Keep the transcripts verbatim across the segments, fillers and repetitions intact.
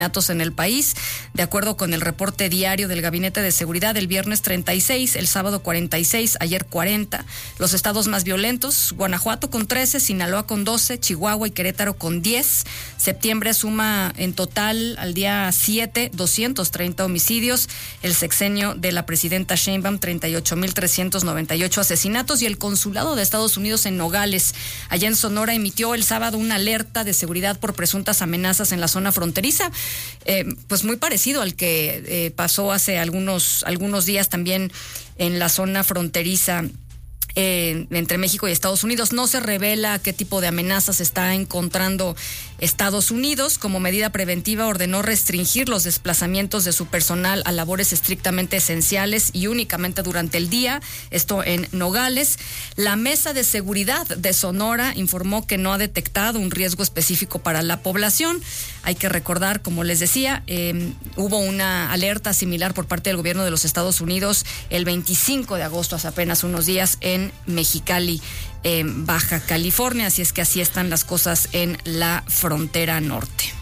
en el país. De acuerdo con el reporte diario del Gabinete de Seguridad, el viernes treinta y seis, el sábado cuarenta y seis, ayer cuarenta. Los estados más violentos: Guanajuato con trece, Sinaloa con doce, Chihuahua y Querétaro con diez. Septiembre suma en total al día siete, doscientos treinta homicidios. El sexenio de la presidenta Sheinbaum, treinta y ocho mil trescientos noventa y ocho asesinatos. Y el consulado de Estados Unidos en Nogales, allá en Sonora, emitió el sábado una alerta de seguridad por presuntas amenazas en la zona fronteriza. Eh, pues muy parecido al que eh, pasó hace algunos, algunos días también en la zona fronteriza eh, entre México y Estados Unidos. No se revela qué tipo de amenazas está encontrando Estados Unidos. Como medida preventiva, ordenó restringir los desplazamientos de su personal a labores estrictamente esenciales y únicamente durante el día. Esto en Nogales. La Mesa de Seguridad de Sonora informó que no ha detectado un riesgo específico para la población. Hay que recordar, como les decía, eh, hubo una alerta similar por parte del gobierno de los Estados Unidos el veinticinco de agosto, hace apenas unos días, en Mexicali, en Baja California. Así es que así están las cosas en la frontera norte.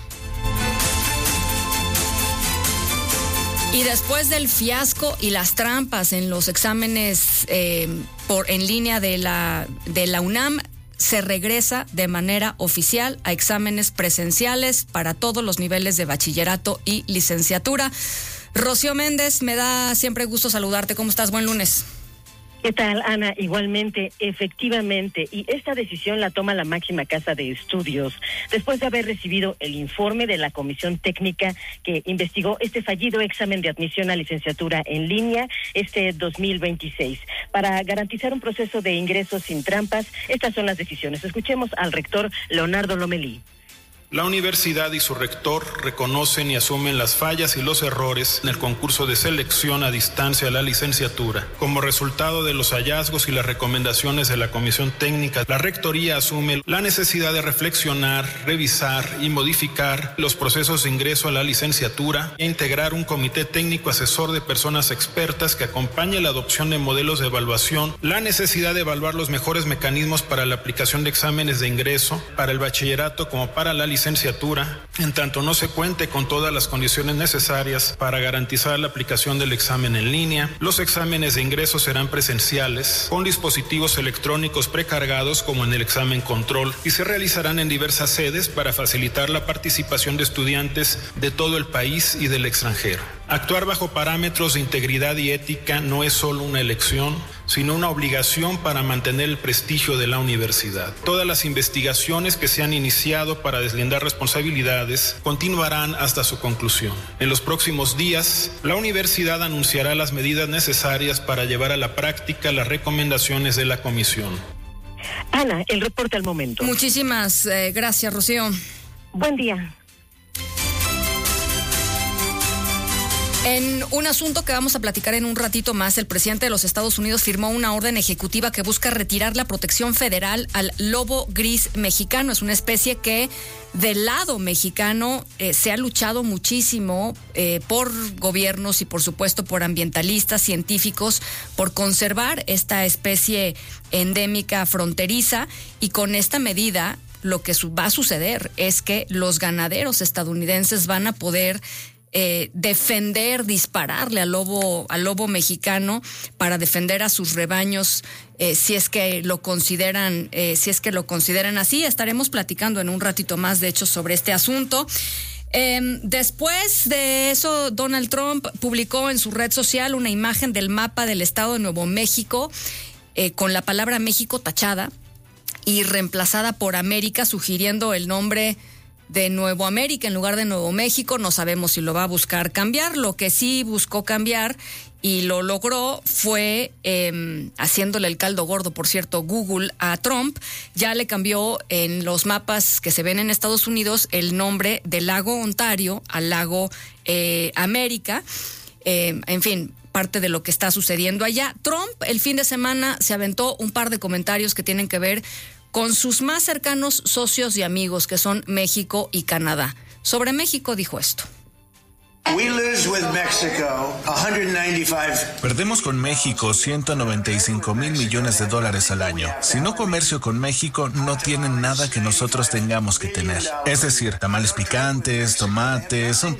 Y después del fiasco y las trampas en los exámenes eh, por en línea de la de la UNAM, se regresa de manera oficial a exámenes presenciales para todos los niveles de bachillerato y licenciatura. Rocío Méndez, me da siempre gusto saludarte. ¿Cómo estás? Buen lunes. ¿Qué tal, Ana? Igualmente, efectivamente, y esta decisión la toma la máxima casa de estudios después de haber recibido el informe de la comisión técnica que investigó este fallido examen de admisión a licenciatura en línea este dos mil veintiséis. Para garantizar un proceso de ingreso sin trampas, estas son las decisiones. Escuchemos al rector Leonardo Lomelí. La universidad y su rector reconocen y asumen las fallas y los errores en el concurso de selección a distancia a la licenciatura. Como resultado de los hallazgos y las recomendaciones de la Comisión Técnica, la Rectoría asume la necesidad de reflexionar, revisar y modificar los procesos de ingreso a la licenciatura e integrar un comité técnico asesor de personas expertas que acompañe la adopción de modelos de evaluación, la necesidad de evaluar los mejores mecanismos para la aplicación de exámenes de ingreso para el bachillerato como para la licenciatura licenciatura, en tanto no se cuente con todas las condiciones necesarias para garantizar la aplicación del examen en línea. Los exámenes de ingreso serán presenciales, con dispositivos electrónicos precargados como en el examen control, y se realizarán en diversas sedes para facilitar la participación de estudiantes de todo el país y del extranjero. Actuar bajo parámetros de integridad y ética no es solo una elección, sino una obligación para mantener el prestigio de la universidad. Todas las investigaciones que se han iniciado para deslindar responsabilidades continuarán hasta su conclusión. En los próximos días, la universidad anunciará las medidas necesarias para llevar a la práctica las recomendaciones de la comisión. Ana, el reporte al momento. Muchísimas eh, gracias, Rocío. Buen día. En un asunto que vamos a platicar en un ratito más, el presidente de los Estados Unidos firmó una orden ejecutiva que busca retirar la protección federal al lobo gris mexicano. Es una especie que del lado mexicano eh, se ha luchado muchísimo eh, por gobiernos y por supuesto por ambientalistas, científicos, por conservar esta especie endémica fronteriza, y con esta medida lo que va a suceder es que los ganaderos estadounidenses van a poder Eh, defender, dispararle al lobo, al lobo mexicano para defender a sus rebaños, eh, si es que lo consideran, eh, si es que lo consideran así. Estaremos platicando en un ratito más, de hecho, sobre este asunto. Eh, después de eso, Donald Trump publicó en su red social una imagen del mapa del estado de Nuevo México, eh, con la palabra México tachada y reemplazada por América, sugiriendo el nombre de Nuevo América en lugar de Nuevo México. No sabemos si lo va a buscar cambiar. Lo que sí buscó cambiar y lo logró fue eh, haciéndole el caldo gordo, por cierto, Google a Trump. Ya le cambió en los mapas que se ven en Estados Unidos el nombre del lago Ontario al lago eh, América. Eh, en fin, parte de lo que está sucediendo allá. Trump el fin de semana se aventó un par de comentarios que tienen que ver con sus más cercanos socios y amigos, que son México y Canadá. Sobre México dijo esto. Perdemos con México ciento noventa y cinco mil millones de dólares al año. Si no comercio con México, no tienen nada que nosotros tengamos que tener. Es decir, tamales picantes, tomates, un